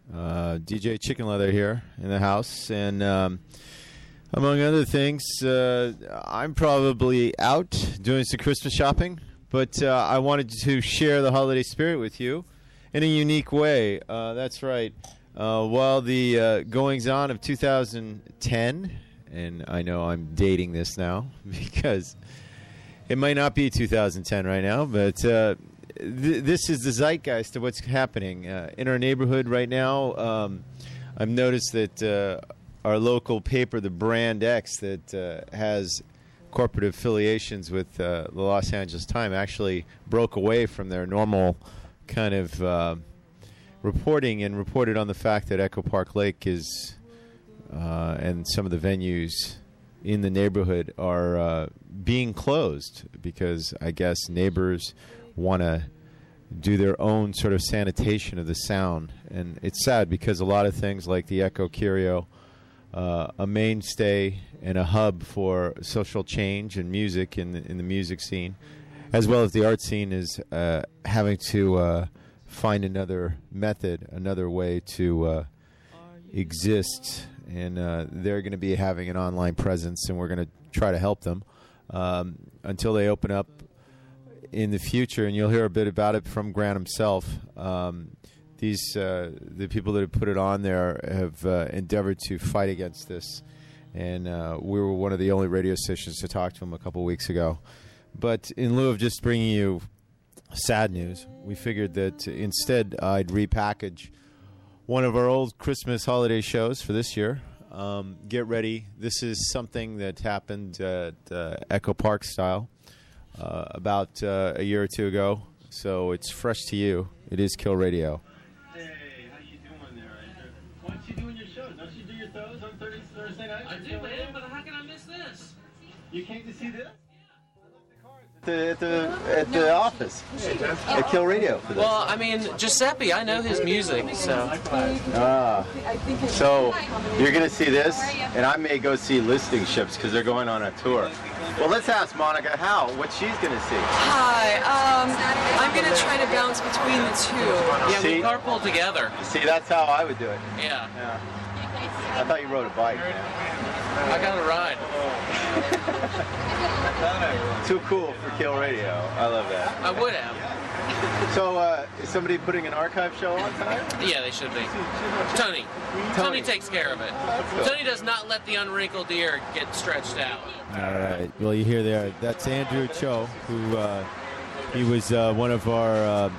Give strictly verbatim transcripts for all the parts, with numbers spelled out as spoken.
Uh, D J Chicken Leather here in the house, and um, among other things, uh, I'm probably out doing some Christmas shopping, but uh, I wanted to share the holiday spirit with you in a unique way. Uh, that's right. Uh, while the uh, goings-on of two thousand ten, and I know I'm dating this now because it might not be two thousand ten right now, but uh, th- this is the zeitgeist of what's happening uh, in our neighborhood right now. Um, I've noticed that uh, our local paper, the Brand X, that uh, has corporate affiliations with uh, the Los Angeles Times, actually broke away from their normal kind of uh, reporting and reported on the fact that Echo Park Lake is uh, and some of the venues in the neighborhood are uh, being closed because I guess neighbors want to do their own sort of sanitation of the sound. And it's sad because a lot of things like the Echo Curio, uh, a mainstay and a hub for social change and music in the, in the music scene, as well as the art scene, is uh, having to uh, find another method, another way to uh, exist. And uh, they're going to be having an online presence, and we're going to try to help them um, until they open up in the future. And you'll hear a bit about it from Grant himself. Um, these uh, the people that have put it on there have uh, endeavored to fight against this, and uh, we were one of the only radio stations to talk to them a couple weeks ago. But in lieu of just bringing you sad news, we figured that instead I'd repackage one of our old Christmas holiday shows for this year. Um, get ready. This is something that happened at uh, Echo Park style uh, about uh, a year or two ago. So it's fresh to you. It is Kill Radio. Hey, how you doing there, Andrew? Why don't you doing your show? Don't you do your shows on Thursday, Thursday night? I do, man, but how can I miss this? You came to see this? At the, at the, at the office at Kill Radio for this. Well, I mean, Giuseppe, I know his music, so. Ah, so you're going to see this, and I may go see Listing Ships because they're going on a tour. Well, let's ask Monica how, what she's going to see. Hi, um, I'm going to try to bounce between the two. Yeah, See? we carpool together. See, that's how I would do it. Yeah. Yeah. I thought you rode a bike, man. I got a ride. Too cool for Kill Radio. I love that. I would have. So, uh, is somebody putting an archive show on tonight? Yeah, they should be. Tony. Tony takes care of it. Cool. Tony does not let the unwrinkled ear get stretched out. All right. Well, you hear there. That's Andrew Cho, who uh, he was uh, one of our uh,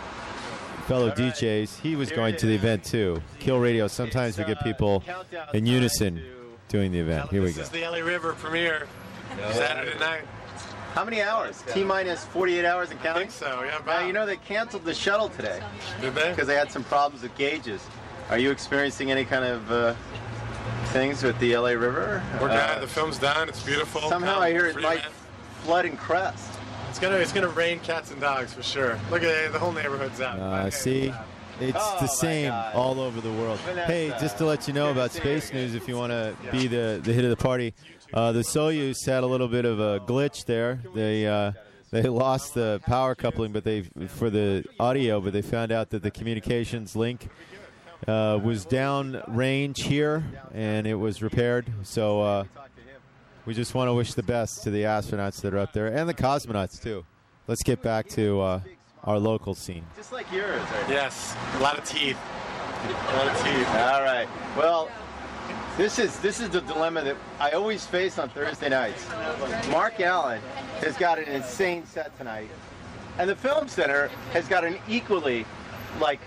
fellow D Js. He was going to the event too. Kill Radio. Sometimes we get people in unison doing the event. Here we This go. is the L A River premiere Saturday night. How many hours? T minus forty-eight hours and I counting? think so, yeah. Now, About. you know they canceled the shuttle today Did they? because they had some problems with gauges. Are you experiencing any kind of uh, things with the L A River? We're Uh, done. The film's done. It's beautiful. Somehow Come, I hear it free might event. flood and crest. It's gonna it's gonna rain cats and dogs for sure. Look at it, the whole neighborhood's out. Uh, see, it's Oh, the my same God. all over the world. Vanessa. Hey, just to let you know Good to about see space you. news, if you want to be the, the hit of the party, uh, the Soyuz had a little bit of a glitch there. They uh, they lost the power coupling, but they for the audio, but they found out that the communications link uh, was down range here, and it was repaired. So uh, we just want to wish the best to the astronauts that are up there and the cosmonauts too. Let's get back to uh, our local scene. Just like yours. Right? Yes, a lot of teeth. A lot of teeth. All right. Well, this is this is the dilemma that I always face on Thursday nights. Mark Allen has got an insane set tonight, and the Film Center has got an equally, like,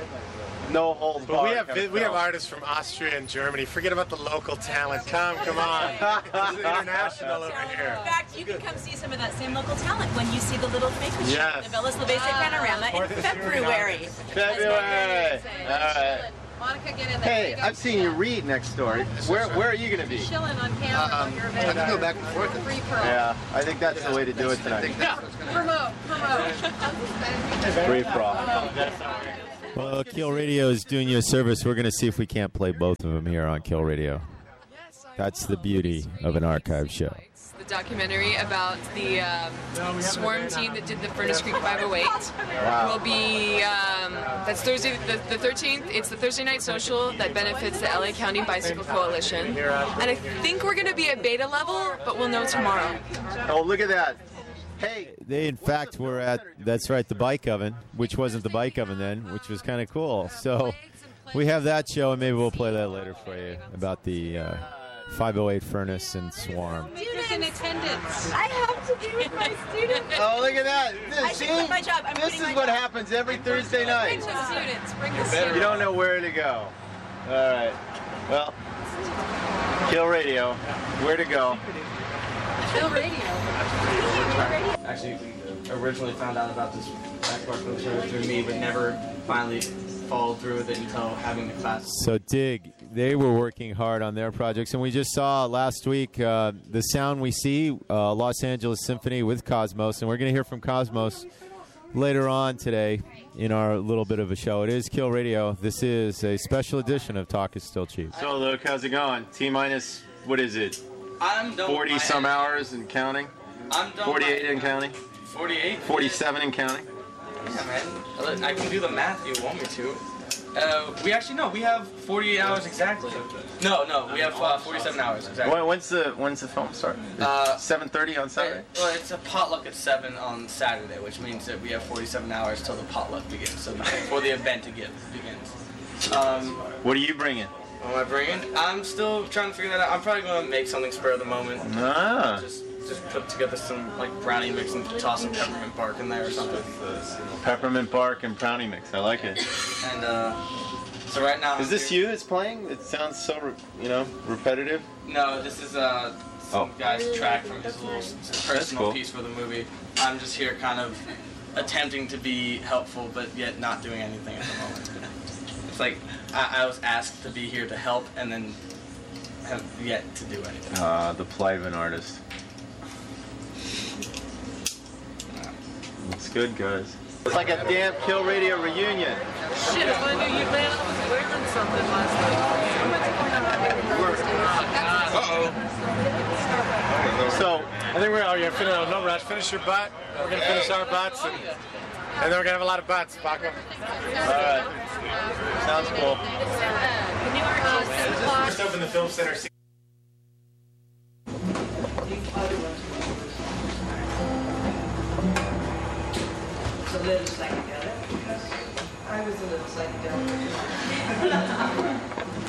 no holds But barred. we have kind of we have film. artists from Austria and Germany. Forget about the local talent. Come, come on. This is international over here. In fact, you can come see some of that same local talent when you see the Little Fake Machine, Yes. the Villa Slovese Panorama in February. February. All right. Monica, get in there. Hey, I've seen you read next door. Where where are you going to be? Chilling on camera. Um, I can go back and forth. Free pro. Yeah, I think that's the way to do it tonight. Promote, promote. Free for all. Well, Kill Radio is doing you a service. We're going to see if we can't play both of them here on Kill Radio. Yes, I That's the beauty of an archive show. The documentary about the um, swarm team that did the Furnace Creek five oh eight Wow. will be, um, that's Thursday the, the thirteenth. It's the Thursday night social that benefits the L A County Bicycle Coalition. And I think we're going to be at beta level, but we'll know tomorrow. Oh, look at that. Hey, They, in fact, were at, that's right, the bike oven, which wasn't the bike oven then, which was kind of cool. So we have that show, and maybe we'll play that later for you about the uh, five oh eight Furnace and Swarm. Students in attendance. I have to be with my students. oh, look at that. I This, should quit my job. I'm this quitting is my what job. happens every Thursday night. Bring the students. Bring the students. You don't know where to go. All right. Well, Kill Radio. Where to go? Kill radio. Actually, originally found out about this basketball coach through me, but never finally followed through with it until having the class. So Dig, they were working hard on their projects, and we just saw last week uh, The Sound We See, uh, Los Angeles Symphony with Cosmos, and we're going to hear from Cosmos later on today in our little bit of a show. It is Kill Radio. This is a special edition of Talk is Still Cheap. So, Luke, how's it going? T minus, what is it? I'm done. forty some hours and counting? I'm done. forty-eight and counting? forty-eight. forty-seven and counting? Yeah, man. I can do the math if you want me to. Uh, we actually no, we have forty-eight hours exactly. No, no, we have uh, forty-seven hours exactly. When, when's the when's the film start? Uh, seven thirty on Saturday? Well, it's a potluck at seven on Saturday, which means that we have forty-seven hours till the potluck begins, so before the event begins. Um, What are you bringing? what am I bringing? I'm still trying to figure that out. I'm probably going to make something spur of the moment. Ah. Just, just put together some like brownie mix and toss some peppermint bark in there or something. Peppermint bark and brownie mix. I like it. And uh, so right now. Is this you that's playing? It sounds so, re- you know, repetitive. No, this is uh, some Oh. guy's track from his little personal cool. piece for the movie. I'm just here kind of attempting to be helpful, but yet not doing anything at the moment. It's like I, I was asked to be here to help, and then have yet to do anything. Ah, the plight of an artist. It's good, guys. It's like a damn Kill Radio reunion. Shit, if I knew you man, I was wearing something last Uh-oh. So, I think we're oh, yeah, finish, no rush. Finish your butt. We're going to finish our butts, and, and then we're going to have a lot of butts, Paco. alright. Sounds cool. First up in the Film Center. A little psychedelic because I was a little psychedelic.